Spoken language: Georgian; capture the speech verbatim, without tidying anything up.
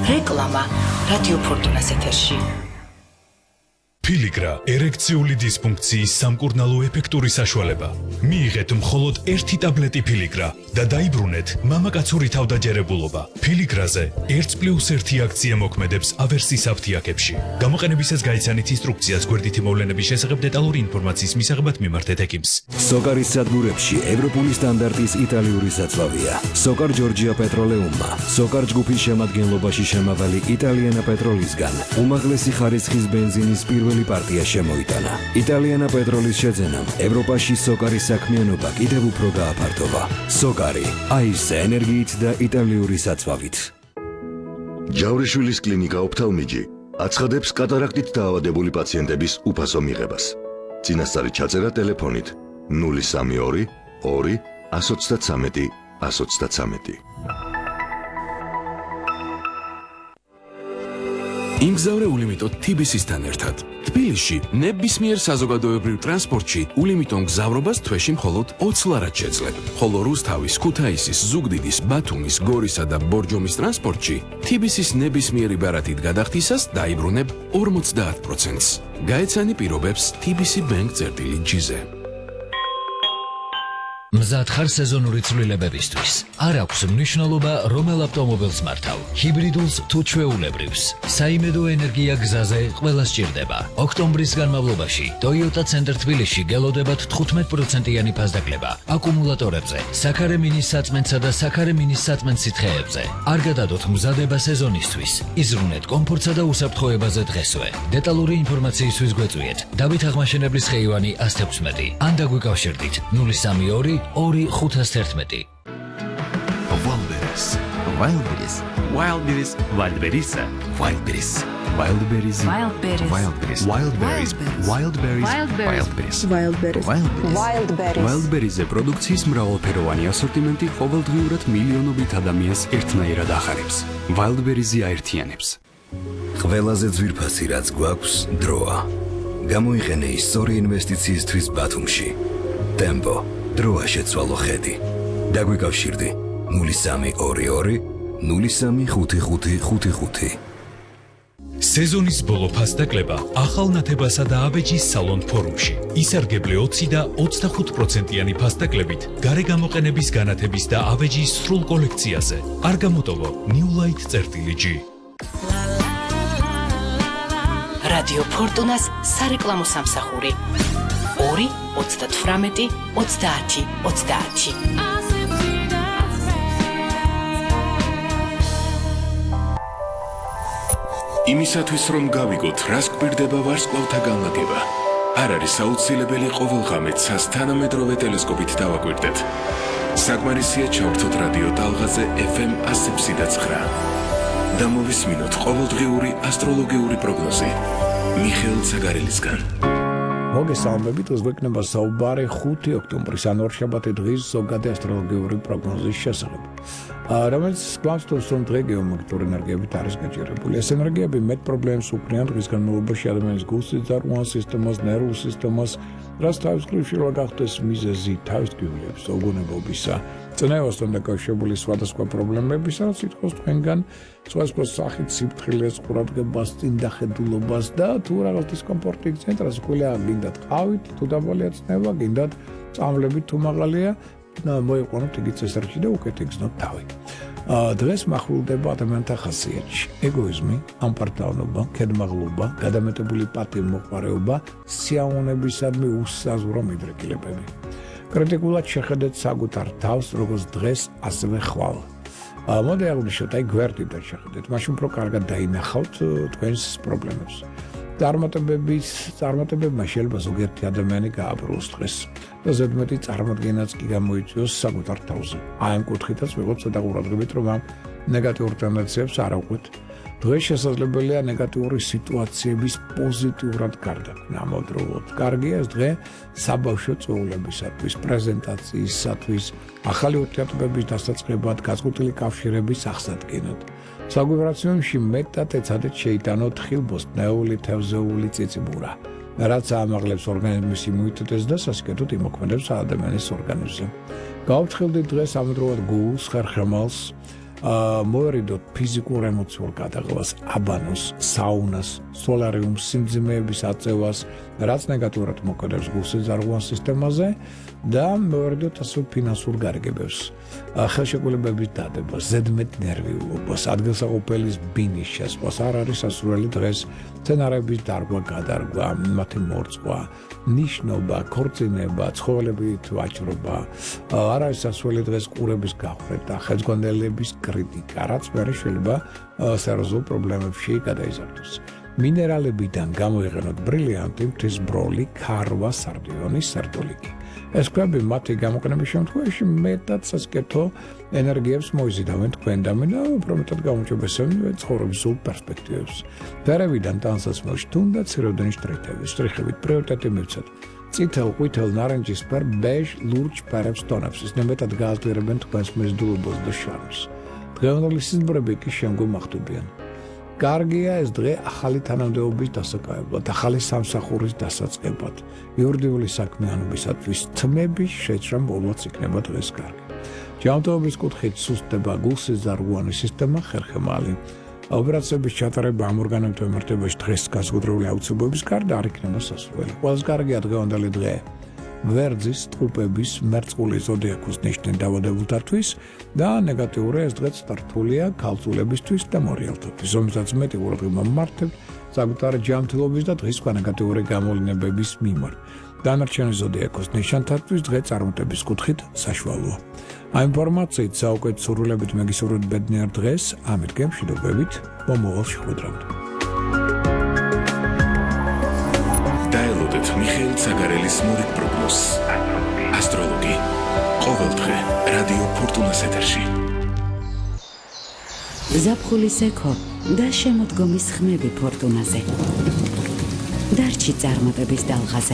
რეკლამა რადიო ფორტუნას ეთერში. Piligra ერექციული დისფუნქციის სამკურნალო ეფექტური საშუალება. მიიღეთ მხოლოდ ერთი ტაბლეტი Piligra და დაიბრუნეთ მამაკაცური თავდაჯერებულობა. Piligrაზე ერთ პლუს ერთი აქცია მოქმედებს ავერსის აფთიაქებში. გამოყენებისას გაიცანით ინსტრუქციას გვერდითი მოვლენების შესახებ დეტალური ინფორმაციის მისაღებად მიმართეთ ექიმს. Სოკარის სადგურებში ევროპული სტანდარტის იტალიური საწვავია. Სოკარ ჯორჯია პეტროლეუმმა, სოკარ ჯგუფის შემადგენლობაში შემავალი იტალიანა პეტროლისგან უმაღლესი ხარისხის ბენზინის პირველი პარტია შემოიტანა. იტალიანა პეტროლის შეძენამ ევროპაში სოკარის საქმიანობა კიდევ უფრო გააფართოვა. სოკარი, აისე ენერგიით და იტალიური საწვავით. ჯავრიშვილის კლინიკა ოფთალმიჯი აცხადებს კატარაქტით დაავადებული პაციენტების უფასო მიღებას. წინასწარი ჩაწერა ტელეფონით ნული სამი ორი ორი ათს ოცდათრამეტი ათს ოცდათრამეტი. იმგზავრე ულიმიტოდ თბილისთან ერთად. თბილისში ნებისმიერ საზოგადოებრივ ტრანსპორტში ულიმიტონ გზავრობას თვეში მხოლოდ ოცი ლარად შეძლებ. ხოლო რუსთავის, ქუთაისის, ზუგდიდის, ბათუმის, გორისა და ბორჯომის ტრანსპორტში თბილისის ნებისმიერი ბარათით გადახდისას დაიბრუნებ ორმოცდაათ პროცენტს. გაეცანი პირობებს თბილისი ბენკ წერტილი ჯიზე. მზად ხარ სეზონური ცვლილებებისთვის. არ აქვს მნიშვნელობა რომელ ავტომობილს მართავ, ჰიბრიდულს თუ ჩვეულებრივს. საიმედო ენერგია გზაზე ყველა სჭირდება. ოქტომბრის განმავლობაში Toyota Center თბილისში გელოდებათ თხუთმეტ პროცენტიანი ფასდაკლება აკუმულატორებზე, საქარე მინის საწმენდსა და საქარე მინის საწმენდ სითხეებზე. არ გადადოთ მზადება სეზონისთვის. იზრუნეთ კომფორტსა და უსაფრთხოებაზე დღესვე. დეტალური ინფორმაციისთვის გვეწვიეთ დავით აღმაშენებლის ხეივანი ათს ოცდაათი. ან დაგვიკავშირდით ნული სამი ორი ორი ხუთას თერთმეტი. Wildberries, Wildberries, Wildberries, Wildberries, Wildberries, Wildberries, Wildberries, Wildberries, Wildberries, Wildberries, Wildberries, Wildberries. Wildberries-ზე პროდუქციის მრავალფეროვანი ასორტიმენტი ყოველდღიურად მილიონობით ადამიანს ერთნაირად ახარებს. Wildberries-ი აერთიანებს. ყველაზე ძვირფასი რაც გვაქვს დროა. გამოიყენე ის სწორი ინვესტიციისთვის ბათუმში. Tempo. დროა შეცვალო ხედი. დაგვიკავშირდი ნული სამი ორი ორი ნული სამი ხუთი ხუთი ხუთი ხუთი. სეზონის ბოლო ფასდაკლება ახალ ნათებასა და აბეჯის სალონ ფორუმში. ისარგებლე ოცი და ოცდახუთ პროცენტიანი ფასდაკლებით გარე გამოყენების განათების და აბეჯის სრულ კოლექციაზე. არ გამოტოვო New Light წერტილი G. რადიო ფორტუნას სარეკლამო სამსახური. ორი ოცდათვრამეტი ოცდაათი ოცდაათი. იმისათვის რომ გავიგოთ რას გვირდება ვარსკვლავთა განლაგება, არ არის აუცილებელი ყოველღამე ცას თანამედროვე ტელესკოპით დავაკვირდეთ. საკმარისია ჩავრთოთ რადიო ტალღაზე ეფ ემ ათი და ცხრა და მოვისმინოთ ყოველდღიური ასტროლოგიური პროგნოზი მიხეილ ცაგარელისგან. მოგესალმებით, ეს გვექნება საუბარი ხუთი ოქტომბრის ან ორშაბათი დღის ზოგადი ასტროლოგიური პროგნოზის შესახებ. რომელიც გვასწავლებს, რომ დღე გეომაგნიტური ენერგიებით არის გაჭირებული. ეს ენერგიები მეტ პრობლემებს უქმნიან დღის განმავლობაში ადამიანის გულსის ძარღვან სისტემას, ნერვულ სისტემას, რაც თავის მხრივ შეიძლება გახდეს მიზეზი თავის ტკივილების, ოგონებობისა, წნევასთან დაკავშირებული სხვადასხვა პრობლემების, რაც ითხოვს თქვენგან სხვადასხვა სახით სიფრთხილეს, ყურადღებას, წინდახედულობას და თუ რაღაც დისკომფორტი გძენთ, რაც ყველა გინდათ ყავით, თუ დაბალია წნევა, გინდათ წამლებით თუ მაღალია, მოიყვანოთ იგივე წესრიგში და უკეთ იგრძნოთ თავი. დღეს მახვილდება ადამიანთა ხასიათში: ეგოიზმი, ამპარტავნობა, ქედმაღლობა, გადამეტებული პატივმოყვარეობა, სიამოვნებისადმი უსაზღვრო მიდრეკილებები. კრიტიკულად შეხედეთ საკუთარ თავს, როგორც დღეს, ასევე ხვალ. მოდი აღვნიშნოთ, აი გვერდიდან შეხედეთ, მაშინ უფრო კარგად დაინახავთ თქვენს პრობლემებს. წარმატებების წარმატებებმა შეიძლება ზოგიერთი ადამიანი გააბრუნოს დღეს და ზედმეტი წარმატებაც კი გამოიწვიოს საკუთარ თავზე. აი ამ კუთხითაც ვიღოთ ცოტა ყურადღებით, რომ ამ ნეგატიურ ტენდენციებს არ აღვქვით. დღეს შესაძლებელია ნეგატიური სიტუაციების პოზიტიურად გარდაქმნა. ამავდროულად კარგია ეს დღე საბავშვო წვეულებისათვის, პრეზენტაციისათვის, ახალი ურთიერთობების დასაწყებად, გაზღუდული კავშირების აღსადგენად. საგვიბრაციოში მეტად ეცადეთ შეიტანოთ ხილბოსტნეული, თევზეული წიწიბურა, რაც აამაღლებს ორგანიზმის იმუნიტეტს და სასიკეთოდ იმოქმედებს ადამიანის ორგანიზმზე. გავფრთხილდით დღეს ამავდროულად გულს, ხერხემალს, მოვერიდოთ ფიზიკურ ემოციურ გადაღებას, აბანოს, საუნას, სოლარიუმს, სიმძიმეების აწევას, რაც ნეგატიურად მოქმედებს გულსიძარღვიან სისტემაზე და მოვერიდოთ ასე ფინანსურ გარიგებებს, ხელშეკრულებების დადებას, ზედმეტ ნერვიულობას, ადგილსაყოფელის ბინის შესწვას, არ არის სასურველი დღეს სცენარების დარგვა, გადარგვა, მათი მორწყვა, ნიშნობა, ქორწინება, ცხოველებით ვაჭრობა, არ არის სასურველი დღეს ყურების გახვედა, ხელმძღვანელების კრიტიკა, რაც მერე შეიძლება სერიოზულ პრობლემებში გადაიზარდოს. მინერალებიდან გამოიყენოთ ბრილიანტი, მთისბროლი, ქარვა, სარდიონი, სერტოლიკი. ეს ქვები მათი გამოყენების შემთხვევაში მეტად სასკეთო ენერგიებს მოიზიდავენ თქვენდამე და უფრო მეტად გაუმჯობესებენ ცხოვრების სულ პერსპექტივებს. ფერებიდან ტანსაცმელში თუნდაც ციროდენი შტრიხები, შტრიხებით პრიორიტეტი მივცეთ. წითელ, ყვითელ, ნარინჯისფერ, ბეჟ, ლურჯ ფერებს ტონებს, ისინი მეტად გააზრდებენ თქვენს მეზიდულობას და შარმს. დღევანდელი სიზმრები კი შემდგომ ახტებიან. კარგია ეს დღე ახალი თანამდებობის დასაკავებლად, ახალი სამსახურის დასაწყებად, იურიდიული საქმიანობისათვის თმების შეჭრა ბოლოს იქნება დღეს კარგი. ჯანმრთელობის კუთხით სუსტდება გულსიძარღვიანი სისტემა, ხერხემალი. ოპერაციების ჩატარება ამ ორგანოებთან მიმართებაში დღეს განსაკუთრებული აუცილებლობის გარდა არ იქნება სასურველი. ყველაზე კარგია დღევანდელი დღე. ვერძის, ტყუპების, მერწყული ზოდიაქოს ნიშნის დაავადებულთათვის და ნეგატიური ეს დღე წართულია ქალწულებისთვის და მორიელთათვის. რომელსაც მეტი ყურადღება მმართებთ საკუთარი ჯანმრთელობის და დღისკვა ნეგატიური გამოვლინებების მიმართ. დანარჩენი ზოდიაქოს ნიშანთათვის დღე წარმატების კუთხით საშუალოა. ამ ინფორმაციით საუკეთ სურვილებით მეგისურვებთ ბედნიერ დღეს, ამით გემშვიდობებით, მომავალ შეხვედრამდე. დაელოდეთ მიხეილ ცაგარელის მორიგ პროგნოზს. ასტროლოგი. ყოველდღე რადიო ფორტუნას ეთერში. ზაფხულის ეკო და შემოდგომის ხმები ფორტუნაზე. დარჩი წარმატების დალღაზე.